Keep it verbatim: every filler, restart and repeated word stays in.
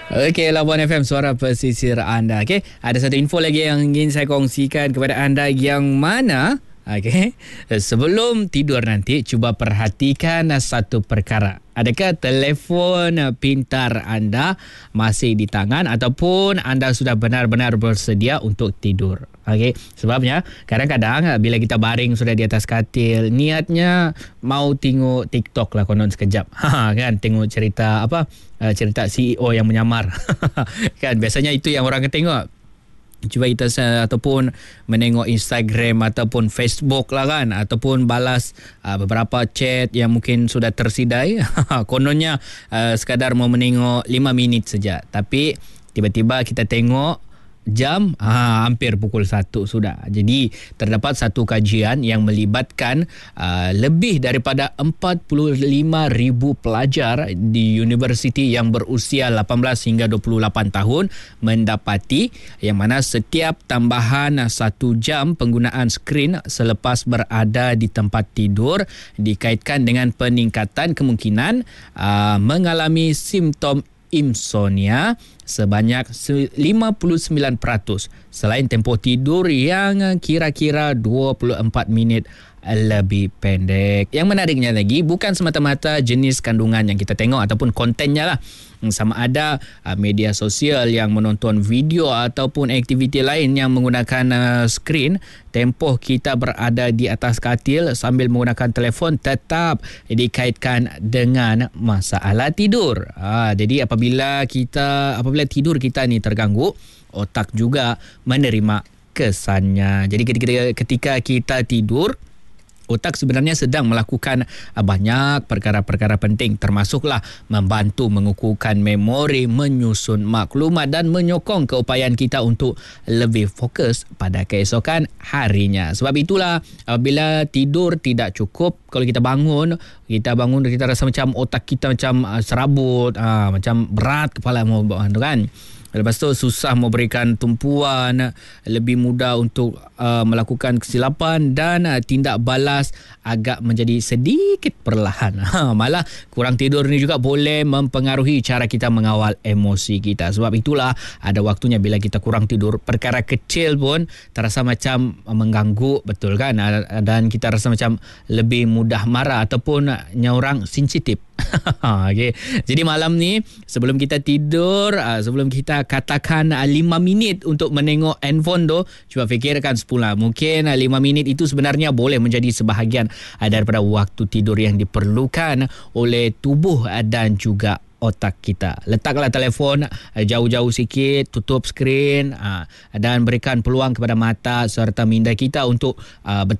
Okey, Labuan F M, suara pesisir anda. Okey, ada satu info lagi yang ingin saya kongsikan kepada anda, yang mana okey, sebelum tidur nanti cuba perhatikan satu perkara. Adakah telefon pintar anda masih di tangan ataupun anda sudah benar-benar bersedia untuk tidur? Okey, sebabnya kadang-kadang bila kita baring sudah di atas katil, niatnya mau tengok TikTok lah konon sekejap. Ha kan, tengok cerita apa? Uh, cerita C E O yang menyamar. Kan biasanya itu yang orang tengok. Cuba kita ataupun menengok Instagram ataupun Facebook lah kan, ataupun balas uh, beberapa chat yang mungkin sudah tersidai. Kononnya uh, sekadar mau menengok lima minit saja, tapi tiba-tiba kita tengok jam ha, hampir pukul satu sudah. Jadi terdapat satu kajian yang melibatkan uh, lebih daripada empat puluh lima ribu pelajar di universiti yang berusia lapan belas hingga dua puluh lapan tahun mendapati yang mana setiap tambahan satu jam penggunaan skrin selepas berada di tempat tidur dikaitkan dengan peningkatan kemungkinan uh, mengalami simptom insomnia sebanyak lima puluh sembilan peratus selain tempoh tidur yang kira-kira dua puluh empat minit lebih pendek. Yang menariknya lagi, bukan semata-mata jenis kandungan yang kita tengok ataupun kontennya lah. Sama ada uh, media sosial yang menonton video ataupun aktiviti lain yang menggunakan uh, skrin, tempoh kita berada di atas katil sambil menggunakan telefon tetap dikaitkan dengan masalah tidur. Ha, jadi apabila kita apabila tidur kita ni terganggu, otak juga menerima kesannya. Jadi ketika, ketika kita tidur, otak sebenarnya sedang melakukan banyak perkara-perkara penting, termasuklah membantu mengukuhkan memori, menyusun maklumat dan menyokong keupayaan kita untuk lebih fokus pada keesokan harinya. Sebab itulah apabila tidur tidak cukup, kalau kita bangun, kita bangun kita rasa macam otak kita macam serabut, aa, macam berat kepala mau tu kan. Lepas tu susah memberikan tumpuan, lebih mudah untuk uh, melakukan kesilapan dan uh, tindak balas agak menjadi sedikit perlahan. Ha, malah kurang tidur ni juga boleh mempengaruhi cara kita mengawal emosi kita. Sebab itulah ada waktunya bila kita kurang tidur, perkara kecil pun terasa macam mengganggu, betul kan? Dan kita rasa macam lebih mudah marah ataupun nyaurang sensitif. Okay. Jadi malam ni sebelum kita tidur, sebelum kita katakan lima minit untuk menengok handphone tu, cuba fikirkan semula. Mungkin lima minit itu sebenarnya boleh menjadi sebahagian daripada waktu tidur yang diperlukan oleh tubuh dan juga otak kita. Letaklah telefon jauh-jauh sikit, tutup skrin dan berikan peluang kepada mata serta minda kita untuk